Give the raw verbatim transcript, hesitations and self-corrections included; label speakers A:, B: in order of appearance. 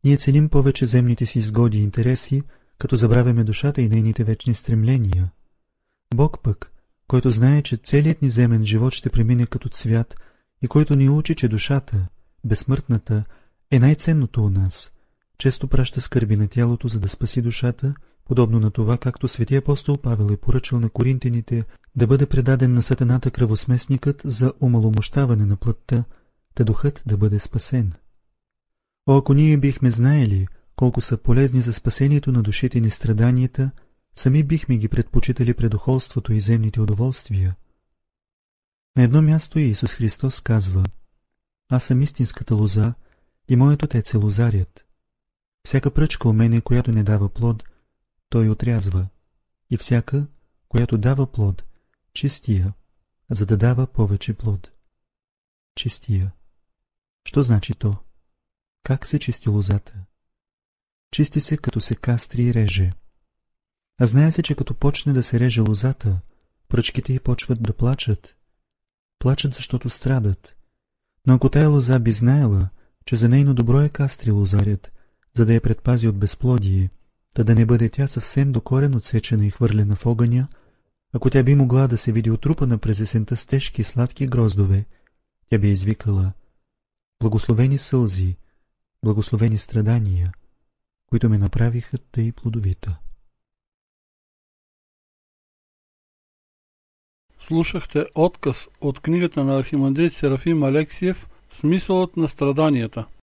A: Ние ценим повече земните си изгоди и интереси, като забравяме душата и нейните вечни стремления. Бог пък, който знае, че целият ни земен живот ще премине като цвят и който ни учи, че душата, безсмъртната, е най-ценното у нас, често праща скърби на тялото, за да спаси душата, подобно на това, както светия апостол Павел е поръчал на коринтяните да бъде предаден на сатаната кръвосмесникът за омаломощаване на плътта, та духът да бъде спасен. О, ако ние бихме знаели колко са полезни за спасението на душите ни страданията, сами бихме ги предпочитали пред духовството и земните удоволствия. На едно място Иисус Христос казва: аз съм истинската лоза и моят отец е лозарят. Всяка пръчка у мене, която не дава плод, той отрязва, и всяка, която дава плод, чистия, за да дава повече плод. Чистия. Що значи то? Как се чисти лозата? Чисти се, като се кастри и реже. А знае се, че като почне да се реже лозата, пръчките й почват да плачат. Плачат, защото страдат. Но ако тая лоза би знаела, че за нейно добро е кастри лозарят, за да я предпази от безплодие, та да не бъде тя съвсем до корен отсечена и хвърлена в огъня, ако тя би могла да се види отрупана през есента с тежки и сладки гроздове, тя би извикала: благословени сълзи, благословени страдания, които ме направиха тъй плодовита.
B: Слушахте отказ от книгата на архимандрит Серафим Алексиев "Смисълът на страданията".